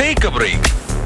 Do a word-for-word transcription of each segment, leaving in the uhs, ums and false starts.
Take a break.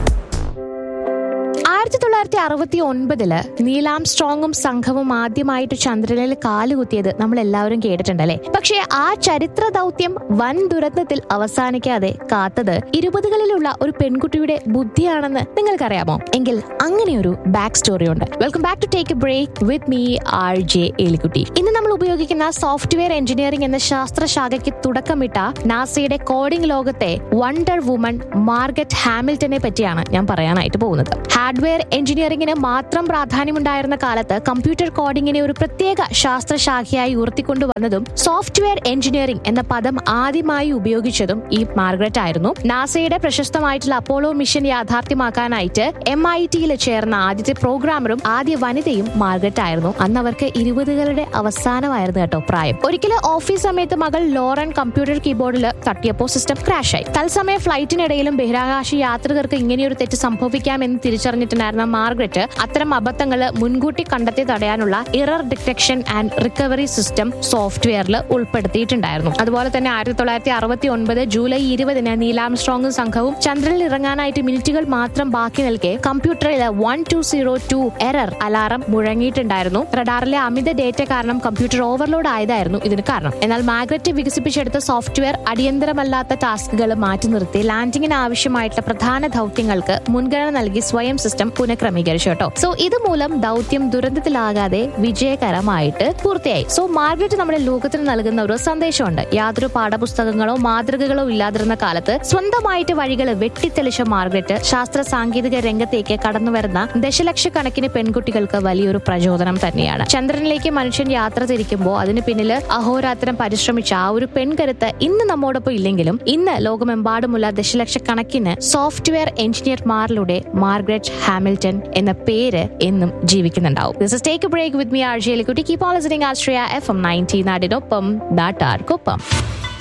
ആയിരത്തി തൊള്ളായിരത്തി അറുപത്തി ഒൻപതില് നീലാം സ്ട്രോങ്ങും സംഘവും ആദ്യമായിട്ട് ചന്ദ്രനിൽ കാലുകുത്തിയത് നമ്മൾ എല്ലാവരും കേട്ടിട്ടുണ്ടല്ലേ. പക്ഷേ ആ ചരിത്ര ദൗത്യം വൻ ദുരന്തത്തിൽ അവസാനിക്കാതെ കാത്തത് ഇരുപതുകളിലുള്ള ഒരു പെൺകുട്ടിയുടെ ബുദ്ധിയാണെന്ന് നിങ്ങൾക്കറിയാമോ? എങ്കിൽ അങ്ങനെയൊരു ബാക്ക് സ്റ്റോറി ഉണ്ട്. Welcome back to take A break with me R J Elikutty. ഇന്ന് നമ്മൾ ഉപയോഗിക്കുന്ന സോഫ്റ്റ്വെയർ എഞ്ചിനീയറിംഗ് എന്ന ശാസ്ത്രശാഖയ്ക്ക് തുടക്കമിട്ട നാസയുടെ കോഡിംഗ് ലോകത്തെ വണ്ടർ വുമൺ മാർഗറ്റ് ഹാമിൽട്ടനെ പറ്റിയാണ് ഞാൻ പറയാനായിട്ട് പോകുന്നത്. ഹാർഡ്വെയർ എഞ്ചിനീയറിംഗിന് മാത്രം പ്രാധാന്യമുണ്ടായിരുന്ന കാലത്ത് കമ്പ്യൂട്ടർ കോഡിംഗിനെ ഒരു പ്രത്യേക ശാസ്ത്രശാഖയായി ഉയർത്തിക്കൊണ്ടുവന്നതും സോഫ്റ്റ്വെയർ എഞ്ചിനീയറിംഗ് എന്ന പദം ആദ്യമായി ഉപയോഗിച്ചതും ഈ മാർഗരറ്റ് ആയിരുന്നു. നാസയുടെ പ്രശസ്തമായിട്ടുള്ള അപ്പോളോ മിഷൻ യാഥാർത്ഥ്യമാക്കാനായിട്ട് എം ഐ ടിയിൽ ചേർന്ന ആദ്യത്തെ പ്രോഗ്രാമറും ആദ്യ വനിതയും മാർഗരറ്റ് ആയിരുന്നു. അന്ന് അവർക്ക് ഇരുപതുകളുടെ അവസാനമായിരുന്നു കേട്ടോ പ്രായം. ഒരിക്കലും ഓഫീസ് സമയത്ത് മകൾ ലോറൻ കമ്പ്യൂട്ടർ കീബോർഡിൽ തട്ടിയപ്പോൾ സിസ്റ്റം ക്രാഷ് ആയി. തത്സമയ ഫ്ലൈറ്റിനിടയിലും ബഹിരാകാശ യാത്രികർക്ക് ഇങ്ങനെയൊരു തെറ്റ് സംഭവിക്കാമെന്ന് തിരിച്ചറിഞ്ഞിട്ടുണ്ടായിരുന്ന മാർഗരറ്റ് അത്തരം അബദ്ധങ്ങൾ മുൻകൂട്ടി കണ്ടെത്തി തടയാനുള്ള error detection and recovery system സോഫ്റ്റ്വെയറിൽ ഉൾപ്പെടുത്തിയിട്ടുണ്ടായിരുന്നു. അതുപോലെ തന്നെ ആയിരത്തി തൊള്ളായിരത്തി അറുപത്തി ഒൻപത് ജൂലൈ ഇരുപതിന് നീലാം സ്ട്രോങ്ങും സംഘവും ചന്ദ്രനിൽ ഇറങ്ങാനായിട്ട് മിനിറ്റുകൾ മാത്രം ബാക്കി നിൽക്കെ കമ്പ്യൂട്ടറിൽ one two zero to error alarm മുഴങ്ങിയിട്ടുണ്ടായിരുന്നു. റഡാറിലെ Amitha data കാരണം കമ്പ്യൂട്ടർ ഓവർലോഡ് ആയതായിരുന്നു ഇതിന് കാരണം. എന്നാൽ മാർഗരറ്റ് വികസിപ്പിച്ചെടുത്ത സോഫ്റ്റ്വെയർ അടിയന്തരമല്ലാത്ത ടാസ്കുകൾ മാറ്റി നിർത്തി ലാൻഡിങ്ങിന് ആവശ്യമായിട്ടുള്ള പ്രധാന ദൗത്യങ്ങൾക്ക് മുൻഗണന നൽകി സ്വയം സിസ്റ്റം പുനഃക്രമീകരിച്ചു കേട്ടോ. സോ ഇതുമൂലം ദൗത്യം ദുരന്തത്തിലാകാതെ വിജയകരമായിട്ട് പൂർത്തിയായി. സോ മാർഗരറ്റ് നമ്മുടെ ലോകത്തിന് നൽകുന്ന ഒരു സന്ദേശമുണ്ട്. യാതൊരു പാഠപുസ്തകങ്ങളോ മാതൃകകളോ ഇല്ലാതിരുന്ന കാലത്ത് സ്വന്തമായിട്ട് വഴികൾ വെട്ടിത്തെളിച്ച മാർഗരറ്റ് ശാസ്ത്ര സാങ്കേതിക രംഗത്തേക്ക് കടന്നുവരുന്ന ദശലക്ഷക്കണക്കിന് പെൺകുട്ടികൾക്ക് വലിയൊരു പ്രചോദനം തന്നെയാണ്. ചന്ദ്രനിലേക്ക് മനുഷ്യൻ യാത്ര തിരിക്കുമ്പോൾ അതിന് പിന്നില് അഹോരാത്രം പരിശ്രമിച്ച ആ ഒരു പെൺകരുത്ത് ഇന്ന് നമ്മോടൊപ്പം ഇല്ലെങ്കിലും ഇന്ന് ലോകമെമ്പാടുമുള്ള ദശലക്ഷക്കണക്കിന് സോഫ്റ്റ്വെയർ എഞ്ചിനീയർമാരിലൂടെ മാർഗരറ്റ് ഹാമിൽട്ടൺ എന്ന പേര് എന്നും ജീവിക്കുന്നുണ്ടാവും. This is Take a Break with me, R J Likuti. Keep on listening Astraya F M ninety നാടിനൊപ്പം നാട്ടാർക്കൊപ്പം.